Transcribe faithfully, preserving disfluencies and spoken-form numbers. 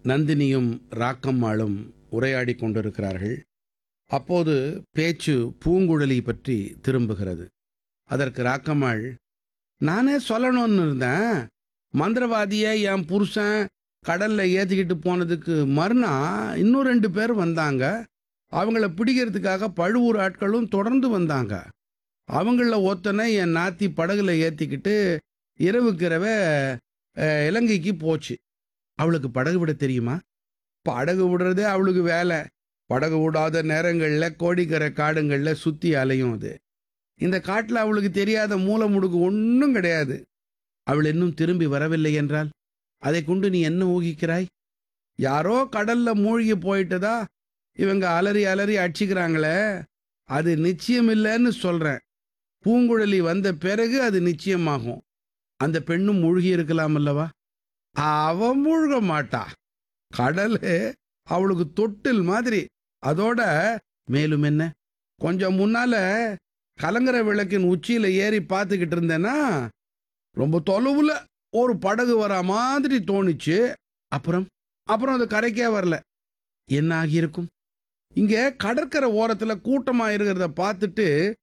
நந்தினியும் ராக்கம்மாளும் உரையாடிக் கொண்டிருக்கிறார்கள். அப்போது பேச்சு பூங்குழலி பற்றி திரும்புகிறது. அதற்கு ராக்கம்மாள், நானே சொல்லணும்னு இருந்தேன். மந்திரவாதியை என் புருஷன் கடல்ல ஏத்திக்கிட்டு போனதுக்கு மறுநாள் இன்னும் ரெண்டு பேர் வந்தாங்க. அவங்கள பிடிக்கிறதுக்காக பழுவூர் ஆட்களும் தொடர்ந்து வந்தாங்க. அவங்கள ஒருத்தனை என் நாத்தி படகுல ஏத்திக்கிட்டு இரவுக்கிரவே அஹ், இலங்கைக்கு போச்சு. அவளுக்கு படகு விட தெரியுமா? படகு விடுறதே அவளுக்கு வேலை. படகு விடாத நேரங்களில் கோடிக்கரை காடுங்களில் சுற்றி அலையும் அது. இந்த காட்டில் அவளுக்கு தெரியாத மூலை முடுக்கு ஒன்றும் கிடையாது. அவள் இன்னும் திரும்பி வரவில்லை என்றால் அதை கொண்டு நீ என்ன ஊகிக்கிறாய்? யாரோ கடல்ல மூழ்கி போயிட்டதா இவங்க அலறி அலறி அடிச்சுக்கிறாங்களே, அது நிச்சயம் இல்லைன்னு சொல்றேன். பூங்குழலி வந்த பிறகு அது நிச்சயமாகும். அந்த பெண்ணும் மூழ்கி இருக்கலாம் அல்லவா? அவ மூழ்க மாட்டா. கடலு அவளுக்கு தொட்டில் மாதிரி. அதோட மேலும் என்ன, கொஞ்சம் முன்னால கலங்கர விளக்கின் உச்சியில ஏறி பார்த்துக்கிட்டு இருந்தேன்னா ரொம்ப தொலைவுல ஒரு படகு வர மாதிரி தோணுச்சு. அப்புறம் அப்புறம் அது கரைக்கே வரல. என்ன ஆகியிருக்கும்? இங்க கடற்கரை ஓரத்துல கூட்டமா இருக்கிறத பார்த்துட்டு